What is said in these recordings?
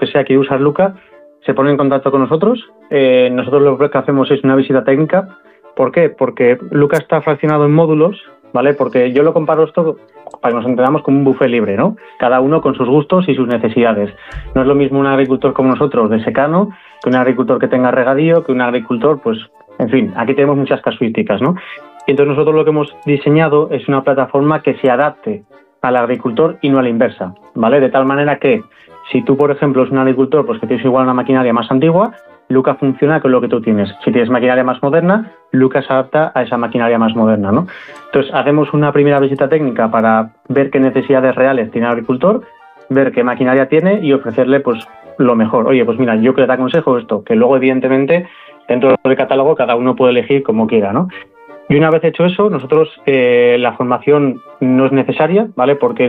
que sea quiere usar Luca, se pone en contacto con nosotros. Nosotros lo que hacemos es una visita técnica. ¿Por qué? Porque Luca está fraccionado en módulos, ¿vale? Porque yo lo comparo esto, para que nos entendamos, como un buffet libre, ¿no? Cada uno con sus gustos y sus necesidades. No es lo mismo un agricultor como nosotros de secano que un agricultor que tenga regadío, que un agricultor, pues, en fin, aquí tenemos muchas casuísticas, ¿no? Y entonces nosotros lo que hemos diseñado es una plataforma que se adapte al agricultor y no a la inversa, ¿vale? De tal manera que si tú, por ejemplo, eres un agricultor pues que tienes igual una maquinaria más antigua, Luca funciona con lo que tú tienes. Si tienes maquinaria más moderna, Luca se adapta a esa maquinaria más moderna, ¿no? Entonces, hacemos una primera visita técnica para ver qué necesidades reales tiene el agricultor, ver qué maquinaria tiene y ofrecerle, pues, lo mejor. Oye, pues mira, yo que te aconsejo esto, que luego, evidentemente, dentro del catálogo cada uno puede elegir como quiera, ¿no? Y una vez hecho eso, nosotros la formación no es necesaria, ¿vale? Porque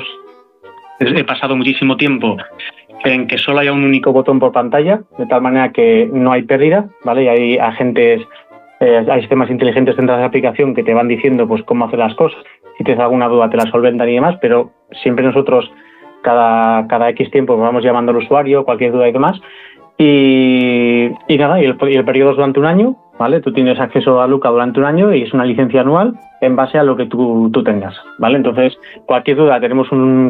he pasado muchísimo tiempo en que solo haya un único botón por pantalla, de tal manera que no hay pérdida, ¿vale? Y hay agentes, hay sistemas inteligentes dentro de la aplicación que te van diciendo pues cómo hacer las cosas. Si tienes alguna duda te la solventan y demás, pero siempre nosotros cada X tiempo vamos llamando al usuario, cualquier duda y demás. Y nada, y el periodo es durante un año, ¿vale? Tú tienes acceso a Luca durante un año y es una licencia anual en base a lo que tú tengas, ¿vale? Entonces, cualquier duda, tenemos un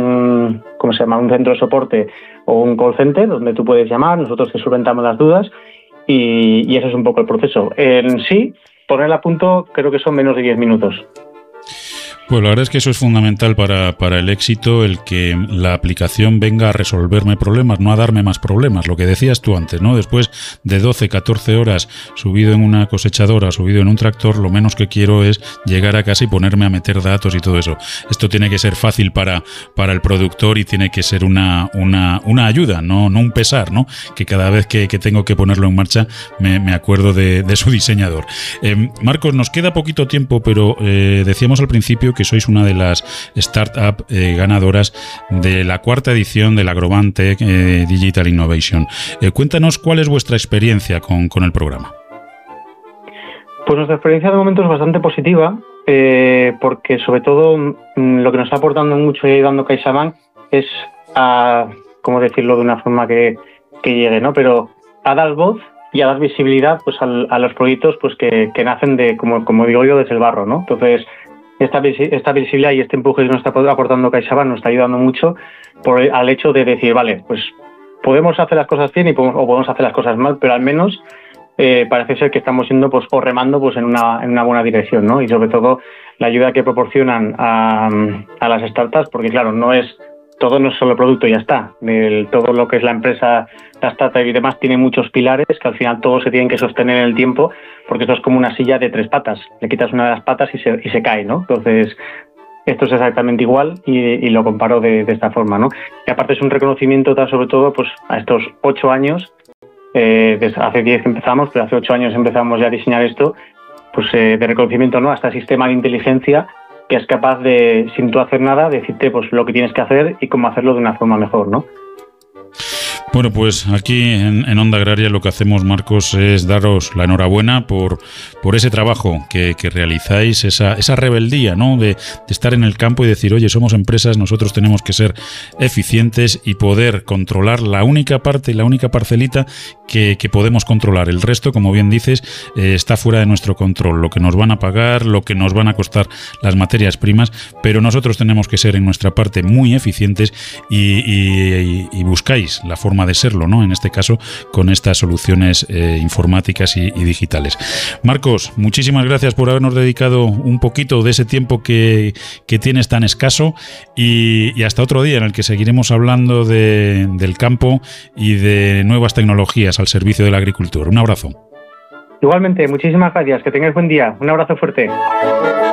centro de soporte o un call center donde tú puedes llamar, nosotros te solventamos las dudas y ese es un poco el proceso. En sí, ponerla a punto creo que son menos de 10 minutos. Pues la verdad es que eso es fundamental para el éxito, el que la aplicación venga a resolverme problemas, no a darme más problemas. Lo que decías tú antes, ¿no? Después de 12, 14 horas subido en una cosechadora, subido en un tractor, lo menos que quiero es llegar a casa y ponerme a meter datos y todo eso. Esto tiene que ser fácil para el productor y tiene que ser una ayuda, no un pesar, ¿no? Que cada vez que tengo que ponerlo en marcha me acuerdo de su diseñador. Marcos, nos queda poquito tiempo, pero decíamos al principio que sois una de las startup ganadoras de la 4ª edición del Agrobantech Digital Innovation. Cuéntanos cuál es vuestra experiencia con el programa. Pues nuestra experiencia de momento es bastante positiva, porque sobre todo lo que nos está aportando mucho y ayudando CaixaBank es a, ¿cómo decirlo de una forma que llegue, ¿no? Pero a dar voz y a dar visibilidad pues a los proyectos pues que nacen de, como digo yo, desde el barro, ¿no? Entonces, esta visibilidad y este empuje que nos está aportando CaixaBank nos está ayudando mucho al hecho de decir, vale, pues podemos hacer las cosas bien o podemos hacer las cosas mal, pero al menos parece ser que estamos yendo pues o remando pues en una buena dirección, ¿no? Y sobre todo la ayuda que proporcionan a las startups, porque claro, todo no es solo producto y ya está. Todo lo que es la empresa, la startup y demás tiene muchos pilares que al final todos se tienen que sostener en el tiempo, porque esto es como una silla de 3 patas. Le quitas una de las patas y se cae, ¿no? Entonces, esto es exactamente igual y lo comparo de esta forma, ¿no? Y aparte es un reconocimiento sobre todo pues a estos 8 años, desde hace 10 que empezamos, pero hace 8 años empezamos ya a diseñar esto, pues de reconocimiento, ¿no? A este sistema de inteligencia que es capaz de, sin tú hacer nada, decirte pues lo que tienes que hacer y cómo hacerlo de una forma mejor, ¿no? Bueno, pues aquí en Onda Agraria lo que hacemos, Marcos, es daros la enhorabuena por ese trabajo que realizáis, esa rebeldía, ¿no? De estar en el campo y decir, oye, somos empresas, nosotros tenemos que ser eficientes y poder controlar la única parte, la única parcelita que podemos controlar. El resto, como bien dices, está fuera de nuestro control. Lo que nos van a pagar, lo que nos van a costar las materias primas, pero nosotros tenemos que ser en nuestra parte muy eficientes y buscáis la forma de serlo, ¿no? En este caso, con estas soluciones informáticas y digitales. Marcos, muchísimas gracias por habernos dedicado un poquito de ese tiempo que tienes tan escaso y hasta otro día en el que seguiremos hablando del campo y de nuevas tecnologías al servicio del agricultor. Un abrazo. Igualmente, muchísimas gracias. Que tengáis buen día. Un abrazo fuerte.